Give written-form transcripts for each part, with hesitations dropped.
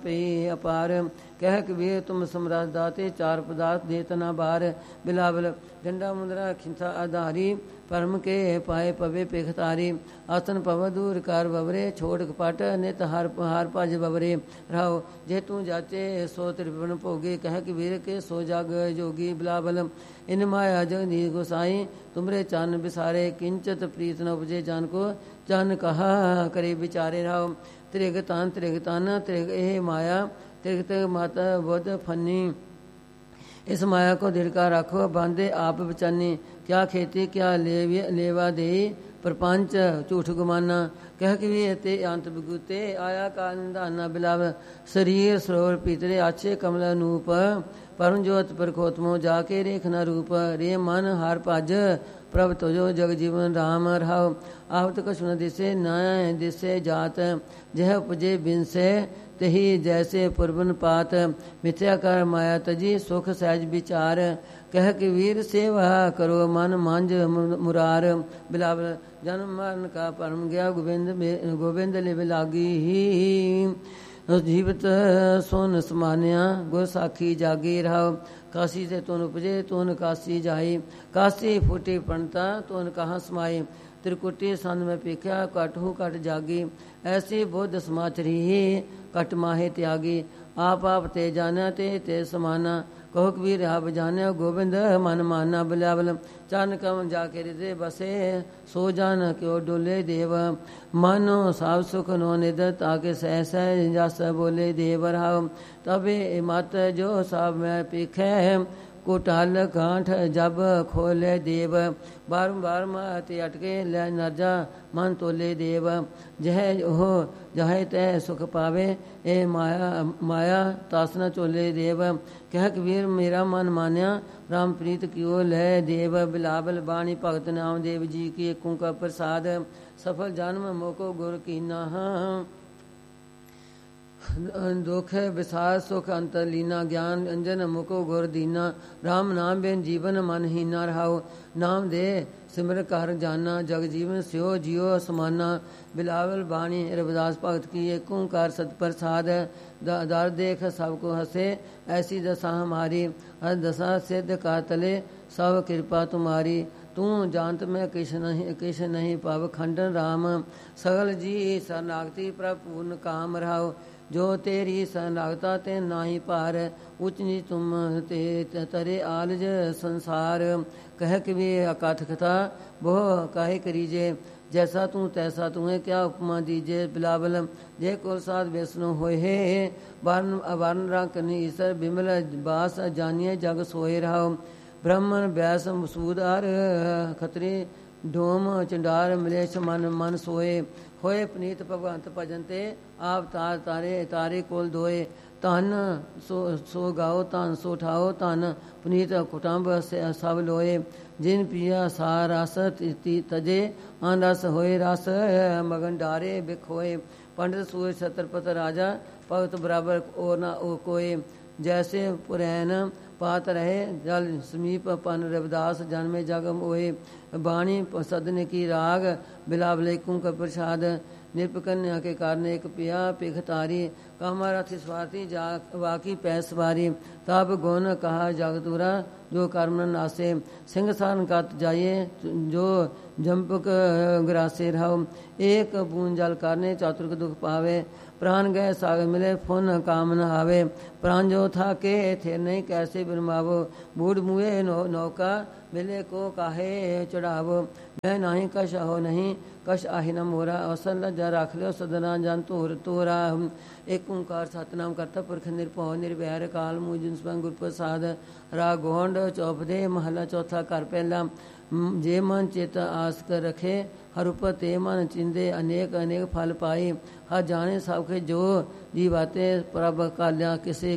ਪਈ ਅਪਾਰ। ਕਹਿ ਕਬੀਰ ਤੁਮ ਸਮਰਸ ਦਾਤੇ ਚਾਰ ਪਦਾਰਥ ਦੇਤ ਨਾ ਬਾਰ। ਬਿਲਾਵਲ ਡੰਡਾ ਮੁੰਦਰਾ ਖਿੰਥਾ ਆਧਾਰੀ ਪਰਮ ਕੇ ਪਾਏ ਪਵੇ ਪਿਖਤਾਰੀ। ਆਸਨ ਪਵ ਦੂਰ ਕਰ ਬਵਰੇ ਛੋੜ ਕਪਟ ਨਿਤ ਹਰ ਭਜ ਬਵਰੇ। ਰਾਓ ਜੇ ਤੂੰ ਜਾਚੇ ਸੋ ਤ੍ਰਿਪਨ ਭੋਗੇ। ਕਹਿ ਕਬੀਰ ਕੇ ਸੋ ਜਗ ਜੋਗੀ। ਬਿਲਾਵਲ ਇਨ ਮਾਇਆ ਜਗਨੀ ਗੁਸਾਈ ਤੁਮਰੇ ਚੰਨ ਬਿਸਾਰੇ। ਕਿੰਚਤ ਪ੍ਰੀਤ ਨ ਉਪਜੇ ਜਨ ਕੋ ਚੰਨ ਕਹਾ ਕਰੇ ਵਿਚਾਰੇ। ਰਾਓ ਤ੍ਰਿਗ ਤਨ ਤ੍ਰਿਗ ਇਹ ਮਾਇਆ ਤ੍ਰਿਗਤ ਮਤ ਬੁੱਧ ਫਨੀ। इस माया को दिलका रखो बांधे आप बचानी। क्या खेती क्या लेवा दे प्रपंच झूठ गुमाना। कह कि ते अंत बिगुते आया का निधाना। बिलाव शरीर सरोवर पीतरे आछे कमल अनूप। परम जोत परखोतमो जाके रेखना रूप। रे मन हार भज प्रभ तुझो जग जीवन राम। रहाओ आवत कछु न दिसे न दिसे जात। जह उपजे बिनसे तही जैसे पुरबन पात। मिथ्या कर माया तजी सुख सहज विचार। कह कि वीर सेवा करो मन मांझ मुरार। बिलावल जन्म मरण का परम गया गोविंद लिव लागी ही। जीवित सोन समान्या गुर साखी जागी। रहाओ काशी से तुन उपजे तुन काशी जाई। काशी फूटी पणता तुन कहाँ समाई। त्रिकुटी संद में पीख्या कटहु कट जागी। ऐसी बुद्ध समाचरी कट माहे त्यागी। आप ते जाना ते समाना। कहो कबीर आप जाने गोविंद मन माना। बिलावल चरण कम जाके हृदय बसे सो जान क्यों डोले देव। मानो साव सुख नो निद ताके सह सह जस बोले देव। राव तबे मत जो साब में पीखे कोटाल कांठ जब खोले देव। बारंबार माते अटके लै नरजा मन तोले देव। जह हो जह तह सुख पावे ए माया तासना चोले देव। कह कबीर मेरा मन मान्या राम प्रीत कियो लै देव। बिलावल बाणी भगत नाम देव जी की एकू का प्रसाद। सफल जन्म मोको गुर कीना। दुख विसार सुख अंतर लीना। ज्ञान अंजन मुको गुर दीना। राम नाम बिन जीवन मन हीना। रहाओ नाम दे सिमर कर जाना। जग जीवन स्यो जियो समाना। बिलावल बाणी रविदास भगत की एक ओंकार सतप्रसाद। दर देख सबको हंसे ऐसी दशा हमारी। हर दशा सिद्ध का तले सब कृपा तुम्हारी। तू जानत में किश नहीं पव खंडन राम। सगल जी शरणागति प्रभु पूर्ण काम। रहाओ जो तेरी शरणागता ते नाही पार। उच नीच तुम ते तरे आलज संसार। कह कभी अकथ कथा बहु काहे करीजे। जैसा तू तैसा तुम्हें क्या उपमा दीजे। बिलावल जे को साध वैष्णो होए हे वर्ण रंग ईश्वर बिमल बास जानिए जग सोए। रहाओ ब्राह्मण व्यास सूदार खतरी डोम चंडार मलेश मन मन सोए। होए पनीत भगवंत भजन ते आप तारे कोल दोए। धन सो गाओ धन सो ठाओ धन पुनीत कुटुंब सब लोए। जिन पिया सा रस तजे अन रस होए रस मगन डारे बिख होए। पंडित सूर्य छत्रपत राजा भगत बराबर और ना कोय। जैसे पुरैन पात रहे जल समीप पन रविदास जन्मे जगम होए। बाणी सदन की राग बिलावल एकू का प्रसाद। निरपकन्या के कारण एक पिया पिखतारी। कामा रथ स्वार्थी जा वाकी पैसवारी। तब गुण कहा जगतुरा जो कर्म नासे। सिंह सान कत जाइए जो जंपक ग्रासे। रहो एक बूंद जल करने चातुर्क दुख पावे। प्राण गए सागर मिले फुन काम न आवे। प्राण जो था के थे नहीं कैसे बिरमावो। बूढ़ मुए नौका मिले को काहे चढ़ावो। मैं नहीं कश हो नहीं कश आहि न मोरा। अवसर लज्जा रख लो सदना जन तोरा। एक ओंकार सतनाम करता पुरख निरभौ निर्वैर काल मूजिन स्वयं गुर प्रसाद। राग गोंड चौपदे महला चौथा कर पहला। जे मन चित आस कर रखे हरुपत ते मन चिंदे अनेक अनेक फल पाई। हर जाने सबके जो जीवाते प्रभ काल्या किसे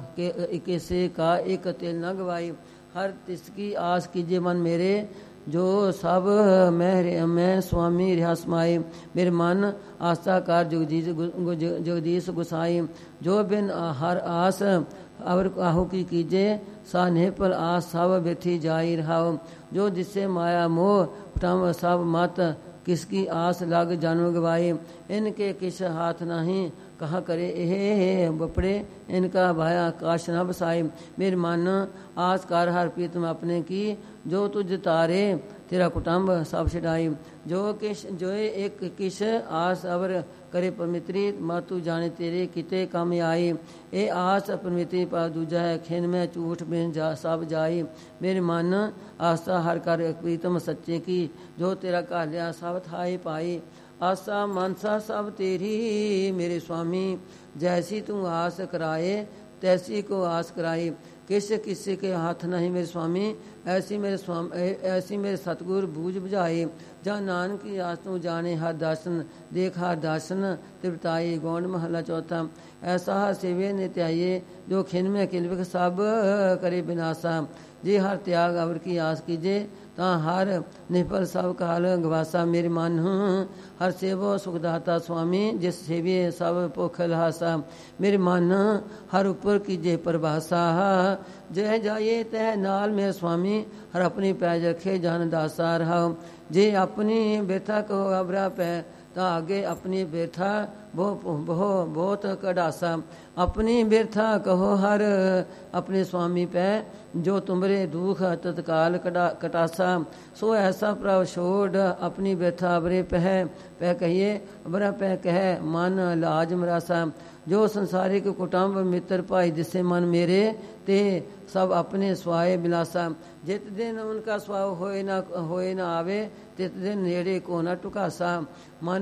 का एक तिल न गवाई। हर तिसकी आस कीजिए मन मेरे जो सब मैं स्वामी रिहा समाए। मेरे मन आस्था कर जगदीश गुसाई। जो बिन हर आस अवर आहु की कीजे सान्हे पर आस सब व्यथी जाई। रहाओ जो जिससे माया मोह उठाव सब मत किसकी आस लग जन्म गवाई। इनके किस हाथ नहीं कहा करे एह बपड़े इनका भाया काश न बसाए। मेरे मन आस कर हर प्रीतम अपने की, जो तुझ तारे तेरा कुटुंब सब छड़ाई। जो एक किश आस अवर करे पमित्री, मातू जाने तेरे किते कम आई। ए आस पमित्री पा दूजा है, खिन में झूठ बिन जा सब जाई। मेरे मन आस्था हर कर प्रीतम सच्चे की, जो तेरा घालिया सब थाई पाई। आसा मानसा सब तेरी मेरे स्वामी, जैसी तू आस कराए तैसी को आस कराई। किस किसी के हाथ नहीं मेरे स्वामी, ऐसी मेरे सतगुर बूझ बुझाए। जहाँ नानक की आस तू जाने हर दर्शन, देख हर दर्शन त्रिपताई। गौंड महला चौथा। ऐसा हर सेवे नित्याये, जो खिन में किलविक सब करे बिनासा। जे हर त्याग अवर की आस कीजे, ता हर निफल सब काल गवासा। मेरे मन हर सेवो सुखदाता स्वामी, जिस सेवे सब भुख लहासा। मेरे मन हर उपर कीजे प्रभासा, जय जाए तह नाल मेरे स्वामी। हर अपनी पैज रखे जन दासा रहाओ। जे अपनी बेथा को अबरा पै, ता आगे अपनी बेथा बहुत कढ़ासा। अपनी बिरथा कहो हर अपने स्वामी पै, जो तुमरे दुख तत्काल कटासा। सो ऐसा प्रभ छोड़ अपनी व्यथा अबरे पह कहिए, अबरा पह कह मन लाज मरासा। जो संसारिक कुटुंब मित्र भाई दिसे मन मेरे, ते सब अपने स्वाए बिलासा। जित दिन उनका स्वाव होए ना आवे, तित दिन नेड़े को न टुकासा। मन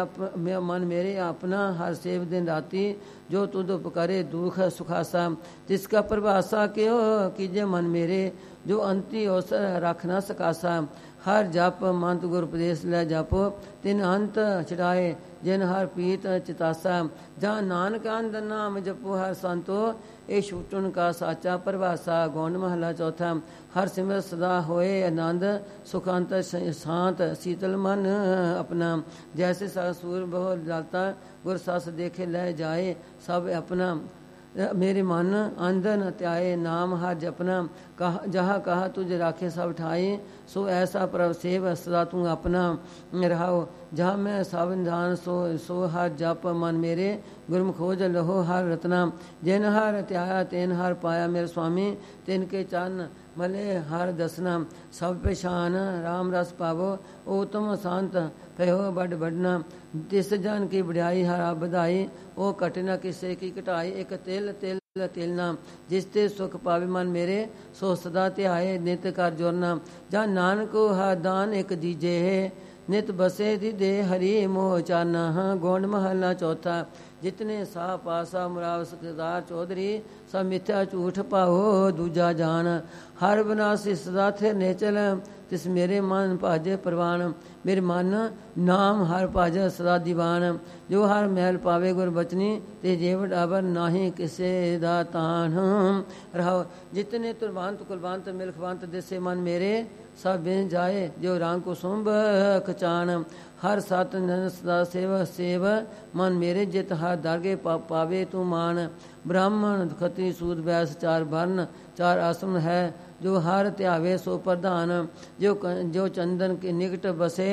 मेरे अपना हर सेव दिन राती, जो तुद उपकारे दुख सुखासा। तिसका प्रभासा क्यों कीजे मन मेरे, जो अंति अवसर रख न सकासा। हर जप मंत गुर उपदेश लै जपो, तिन अंत छड़ाए जिन हर पीत चितासा। जहाँ नानक अंद नाम जपो हर संतो, ए छूटन का साचा प्रभासा। गौंड महला चौथा। हर सिमरत सदा होए आनंद, सुखांत शांत शीतल मन अपना। जैसे सूर बहु लाता, गुर सस देखे लह जाए सब अपना। मेरे मन अंधन त्याए नाम हर जपना, जहाँ कहा तुझ राखे सब ठाए। सो ऐसा प्रभ सेव सदा तू अपना रहाओ। जहाँ मैं सब जान सो हर जप मन मेरे, गुरम खोज लहो हर रत्ना। जिन हर त्याया तेन हर पाया मेरे स्वामी, तिनके चरण मले हर दसना। सब पेशान राम रस पावो, उत्तम शांत पहो बड़ बढ़ना। तिस जन की बढ़ाई हर बधाई, ओ कटना किसे की कटाई। एक तिल तिल तिलना, जिसते सुख पावे मन मेरे, सो सदा ध्याए नित कर जोरना। जा नानक हर दान एक दीजे है, नित बसे दे हरि मोह चाना। गौंड महला चौथा। जितने सा पासा मुराव सरदार चौधरी, सब मिथ्या झूठ पाओ दूजा जान। हर विनाशी सदा थिर नेचल, तिस मेरे मन भाजे प्रवान। मेरे मन नाम हर भाज सदा दीवान। जो हर महल पावे गुर बचनी, ते जेव डाबर नाही किसे दा तान रहो। जितने तुलवंत कुलवंत मिलखवंत दिसे मन मेरे, सब बिन जाए जो रंग कुसुम्ब खचान। हर सत नन सदा सेव मन मेरे, जित हर दरगे पावे तू मान। ब्राह्मण खत्री सूद बैस चार वर्ण, चार आश्रम है जो हर त्यावे सो प्रधान। जो चंदन के निकट बसे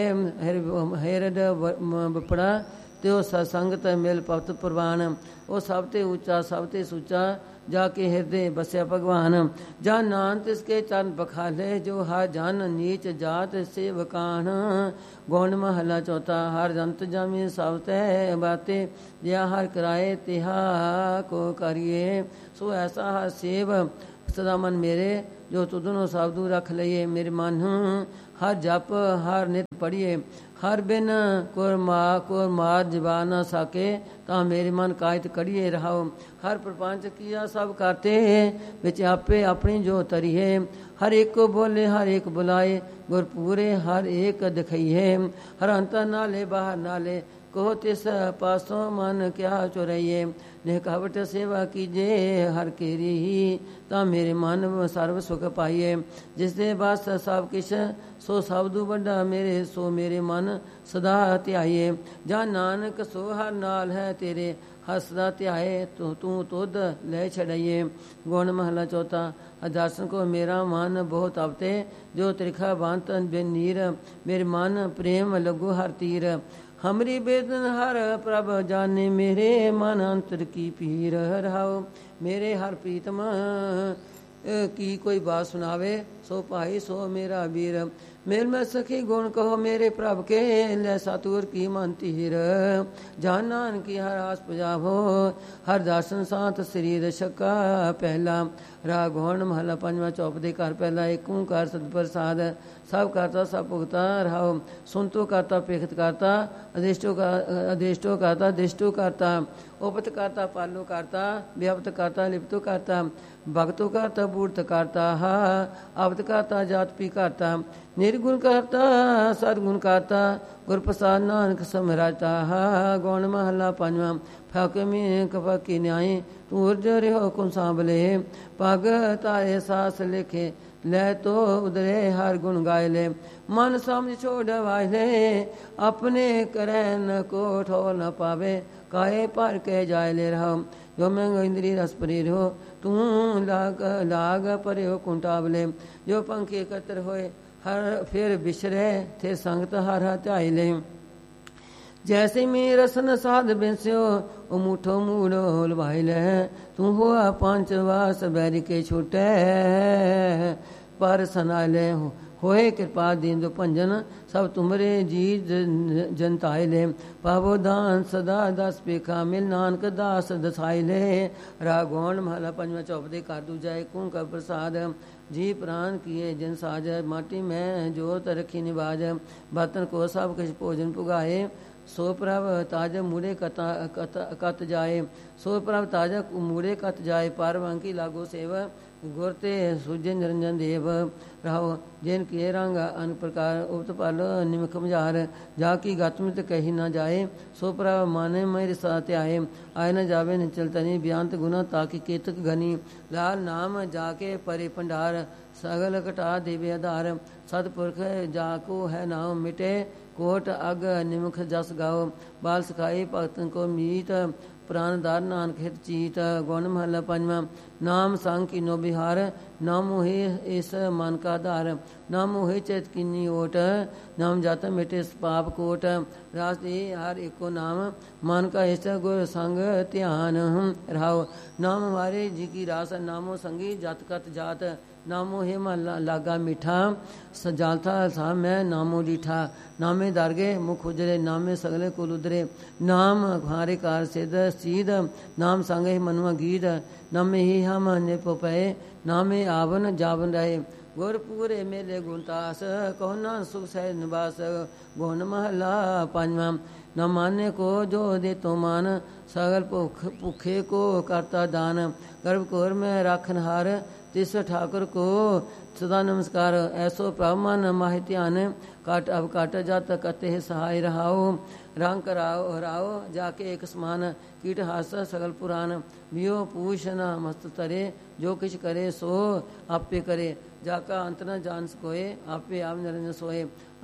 हेरड बपड़ा, त्यो सत्संगत मिल पवत प्रवान। ओ सब ते ऊंचा सब ते सूचा, जाके हृदय बसया भगवान। जा नान तिसके चरण बखाले, जो हर जन नीच जात सेवकान। गौंड महला चौथा। हर जंत जामी सब तह बाते, या हर कराए तिहा को करिए। सो ऐसा हर सेव सदा मन मेरे, जो तुदनो सावधू रख लइए। मेरे मन हर जप हर नित पढ़िए। हर बिन कोर मार जबा न सके, ता मेरे मन कायत करिए रहाओ। हर प्रपंच किया सब करते, बिच आपे अपनी जो तरिए। हर एक को बोले हर एक बुलाए, गुर पूरे हर एक दिखाइए। हर अंतर नाले बाहर नाले, कहो तिस पासों मन क्या चुराइए। निकावट सेवा कीजे हर केरी, ता मेरे मन सर्व सुख पाइए। जिसदे बस सब किश, सो सबदू बड़ा मेरे, सो मेरे मन सदा ध्याइए। जा नानक सो हर नाल है तेरे, हसदा ध्याए तू तुद ले छड़ाइए। गुण महला चौथा। दर्शन को मेरा मन बहुत अवते, जो त्रिखा बांत बिन नीर। मेरे मन प्रेम लगो हर तीर। हमरी बेदन हर प्रभ जाने मेरे मन अंतर की पीर रहाओ। मेरे हर प्रीतम की कोई बात सुनावे सो भाई सो मेरा वीर। मेल में सखी गुण कहो मेरे प्रभ के ले सातुर की मन तीर। जान नान की हर आस पुजावो हर दासन सांत शरीर शक्का पहला। रागौण महला पंजवा चौपदे कर पहला। एक ओंकार सत प्रसाद सब करता सब भुगता रहाओ। सुनतो करता पेखत करता अदेष्टो करता दिष्टो करता। उपत करता पालो करता व्याप्त करता लिप्तो करता। भक्तो करता बूढ़ करता अवत करता जात पी करता। निर्गुण करता सदगुण करता गुर प्रसाद नानक समराता। गौण महला पंजवा फाके में कपकी न्याय तू उर्जरे हो कुन सांभले। पग तारे सास लिखे ले तो उदरे हर गुण गाय ले। मन समझ छोड़ वाले अपने करैन को ठो न पावे। काहे पर के जाय ले रहो जो मैं इंद्री रस परी हो। तू लाग परे हो कुंटावले। जो पंखी एकत्र होए हर फिर बिछरे थे संगत हर हत्याई ले। जैसे में रसन साध बेस्यो मुठो मूड़ो लवाई ले। तू हुआ पांच वास बैरी के छूटे पर सना ले। होए कृपा दीन दो भंजन सब तुमरे जी जनताए ले। पावो दान सदा दस पेखा मिल नानक दास दसाई ले। रागौण महला पंजवा चौपदे कर दूजा कूं का प्रसाद। जी प्राण किए जन साज माटी में जोत रखी निवाज। बर्तन को सब किछ भोजन पुगाए सो प्रभ ताज मूड़े कत जाए। सो प्रभ ताजा मूड़े कत जाए पर वंकी लागो सेव। गुर ते सूझे निरंजन देव रहो। जिन किए रंग अन प्रकार उपत पल निमख मझार। जाकी गतमित कही न जाए सो प्रभ माने मेरे साथ आए। आए न जावे निचल तनी ब्यांत गुना ताकि केतक घनी। लाल नाम जाके परे भंडार सगल कटा देवे आधार। सतपुरख जाको है नाम मिटे कोट अग निमख जस गाओ। बाल सिखाई भगतन को मीत प्राणदार नानक हित चीत। गुण महला पंजवा नाम संग की नो बिहार। नाम मोहे इस मन का धार। नाम मोहे चैत किन्नी ओट नाम जाता मिटे पाप कोट। रास दे हर एको नाम मन का इष्ट गुर संग ध्यान रहाओ। नाम हमारे जी की रास नामो संगी जात कत जात। नामो हे मन लागा मीठा सजालता सा मैं नामो डीठा। नामे दारगे मुख उजरे नामे सगले कुल उदरे। नाम हमारे कार सिद्ध सीध नाम संग ही मनुआ गीत। नामे ही हम निप पए नामे आवन जावन रहे। गुर पूरे मेले गुणतास कहो नान सुख सह निवास। गुण महला पंजवा न माने को जो दे तो मान। सगल भूखे को करता दान। गर्भ कोर में राखन हार तिस ठाकुर को सदा नमस्कार। ऐसो प्रभ मन माहि ध्यान काट अब काट जात कते सहाय रहाओ। रंग कराओ हराओ जाके एक समान। कीट हास सगल पुराण बियो पूछ न मस्त तरे। जो किछ करे सो आपे करे जाका अंत न जान सकोए। आपे आप निरंजन सोए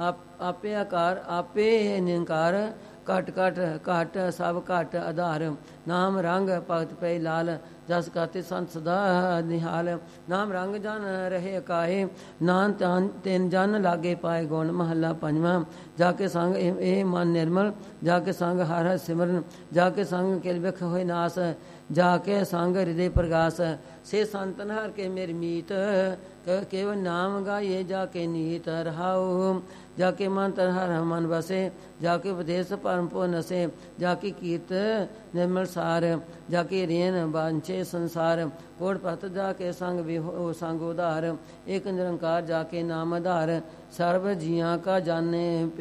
आपे आकार आपे निरंकार। घट घट घट सब घट आधार। नाम रंग भगत पे लाल जस काते संत सदा निहाल। नाम रंग जन रहे काहे नान तेन जन लागे पाए। गुण महला पंजवा जाके संग ए मन निर्मल। जाके संग हर हर सिमरन। जाके संग किल बिख होए नास। जाके संग हृदय प्रकाश। से संतन हर के मेरी मीत केवल नाम गाये जाके नीत रहाओ। जाके मन तर हर मन बसे जाके उपदेश परम पो नसे। जाके कीर्त निर्मल सार जाके रेन बांछे संसार। कोट पत जाके संग विहो संग उधार। एक निरंकार जाके नाम आधार। सर्व जिया का जाने